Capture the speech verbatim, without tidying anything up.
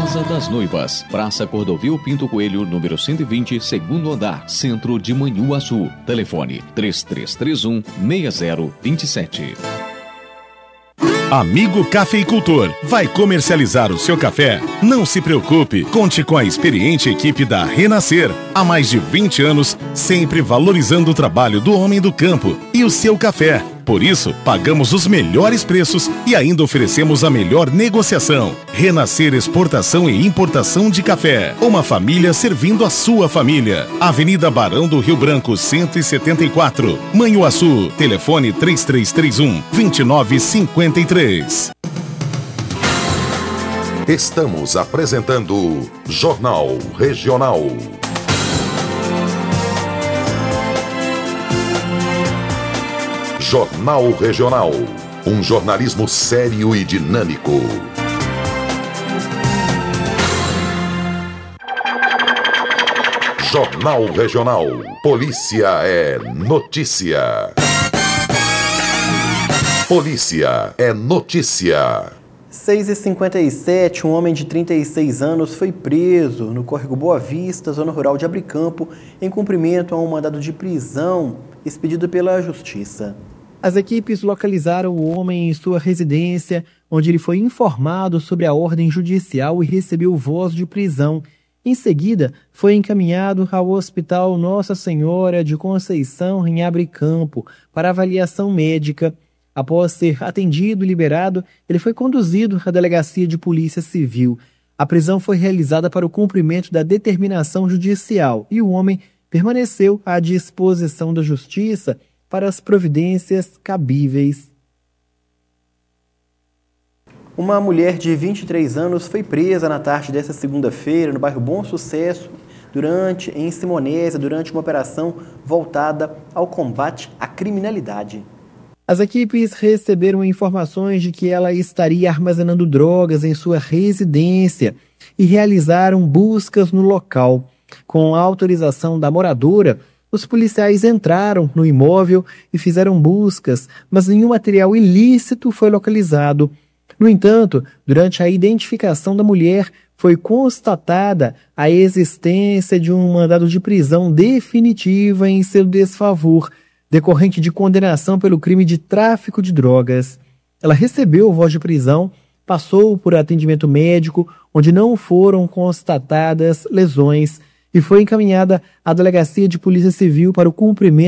Casa das Noivas, Praça Cordovil Pinto Coelho, número cento e vinte, segundo andar, Centro de Manhuaçu. Telefone três três três um, seis zero dois sete. Amigo cafeicultor, vai comercializar o seu café? Não se preocupe, conte com a experiente equipe da Renascer. Há mais de vinte anos, sempre valorizando o trabalho do homem do campo e o seu café. Por isso, pagamos os melhores preços e ainda oferecemos a melhor negociação. Renascer Exportação e Importação de Café. Uma família servindo a sua família. Avenida Barão do Rio Branco, cento e setenta e quatro, Manhuaçu. Telefone três três três um, dois nove cinco três. Estamos apresentando Jornal Regional. Jornal Regional, um jornalismo sério e dinâmico. Jornal Regional, polícia é notícia. Polícia é notícia. seis e cinquenta e sete, um homem de trinta e seis anos foi preso no córrego Boa Vista, zona rural de Abricampo, em cumprimento a um mandado de prisão expedido pela Justiça. As equipes localizaram o homem em sua residência, onde ele foi informado sobre a ordem judicial e recebeu voz de prisão. Em seguida, foi encaminhado ao Hospital Nossa Senhora de Conceição, em Abricampo, para avaliação médica. Após ser atendido e liberado, ele foi conduzido à Delegacia de Polícia Civil. A prisão foi realizada para o cumprimento da determinação judicial e o homem permaneceu à disposição da Justiça para as providências cabíveis. Uma mulher de vinte e três anos foi presa na tarde desta segunda-feira no bairro Bom Sucesso, durante, em Simonésia, durante uma operação voltada ao combate à criminalidade. As equipes receberam informações de que ela estaria armazenando drogas em sua residência e realizaram buscas no local. Com a autorização da moradora, os policiais entraram no imóvel e fizeram buscas, mas nenhum material ilícito foi localizado. No entanto, durante a identificação da mulher, foi constatada a existência de um mandado de prisão definitiva em seu desfavor, decorrente de condenação pelo crime de tráfico de drogas. Ela recebeu voz de prisão, passou por atendimento médico, onde não foram constatadas lesões, e foi encaminhada à Delegacia de Polícia Civil para o cumprimento